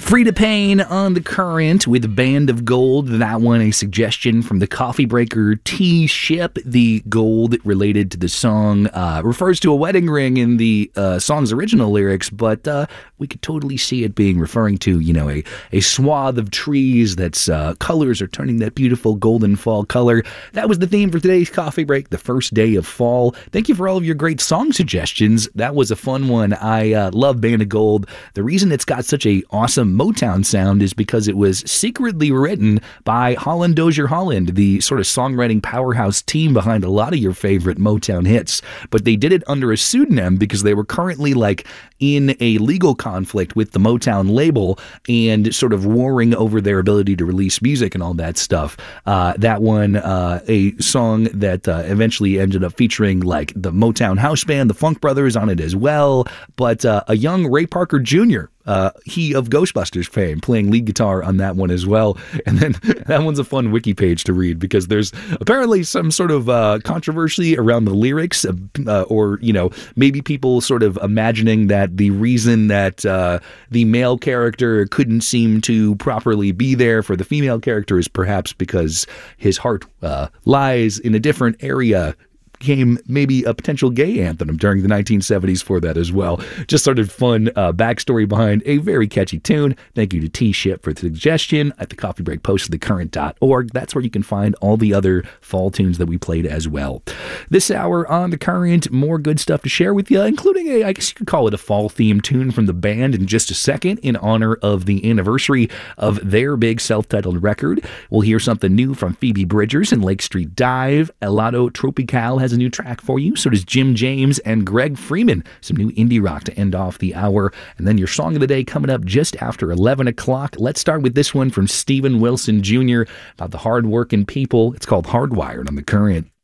Frida Payne on The Current with Band of Gold. That one, a suggestion from the Coffee Breaker T-Ship. The gold related to the song refers to a wedding ring in the song's original lyrics, but we could totally see it being referring to, a swath of trees that's colors are turning that beautiful golden fall color. That was the theme for today's Coffee Break, the first day of fall. Thank you for all of your great song suggestions. That was a fun one. I love Band of Gold. The reason it's got such a awesome Motown sound is because it was secretly written by Holland Dozier Holland, the sort of songwriting powerhouse team behind a lot of your favorite Motown hits. But they did it under a pseudonym because they were currently in a legal conflict with the Motown label and sort of warring over their ability to release music and all that stuff. That one, a song that eventually ended up featuring the Motown house band, the Funk Brothers, on it as well. But a young Ray Parker Jr., he of Ghostbusters fame, playing lead guitar on that one as well. And then that one's a fun wiki page to read because there's apparently some sort of controversy around the lyrics, or maybe people sort of imagining that the reason that the male character couldn't seem to properly be there for the female character is perhaps because his heart lies in a different area. Became maybe a potential gay anthem during the 1970s for that as well. Just sort of fun backstory behind a very catchy tune. Thank you to T-Ship for the suggestion at the Coffee Break post of thecurrent.org. That's where you can find all the other fall tunes that we played as well. This hour on The Current, more good stuff to share with you, including I guess you could call it a fall theme tune from the band in just a second in honor of the anniversary of their big self-titled record. We'll hear something new from Phoebe Bridgers and Lake Street Dive. Helado Tropical has a new track for you. So does Jim James and Greg Freeman. Some new indie rock to end off the hour. And then your song of the day coming up just after 11 o'clock. Let's start with this one from Steven Wilson Jr. about the hard-working people. It's called Hardwired on The Current.